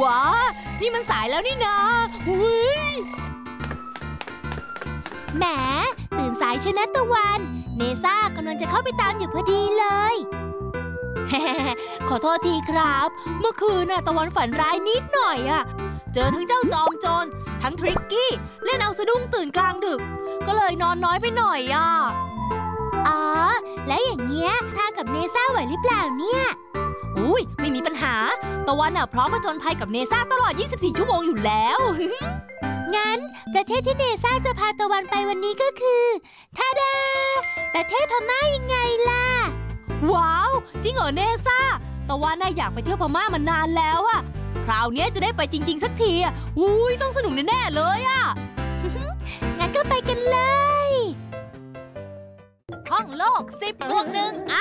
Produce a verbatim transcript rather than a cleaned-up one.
ว้านี่มันสายแล้วนี่นาอุ้ยแหมตื่นสายชนะตะวันเนซ่ากำลังจะเข้าไปตามอยู่พอดีเลยขอโทษทีครับเมื่อคืนน่ะตะวันฝันร้ายนิดหน่อยอะเจอทั้งเจ้าจอมโจรทั้งทริกกี้เล่นเอาสะดุ้งตื่นกลางดึกก็เลยนอนน้อยไปหน่อยอะอ๋อแล้วอย่างเงี้ยทางกับเนซ่าไหวหรือเปล่าเนี่ยอุ้ยไม่มีปัญหาตะวันน่ะพร้อมผจญภัยกับเนซ่าตลอดยี่สิบสี่ชั่วโมงอยู่แล้วงั้นประเทศที่เนซ่าจะพาตะวันไปวันนี้ก็คือทาดาประเทศพม่ายังไงล่ะว้าวจริงเหรอเนซ่าตะวันน่ะอยากไปเที่ยวพม่ามานานแล้วอะคราวนี้จะได้ไปจริงๆสักทีอะอุ้ยต้องสนุกแน่ๆเลยอะงั้นก็ไปกันเลยท่องโลกสิบบวกหนึ่ง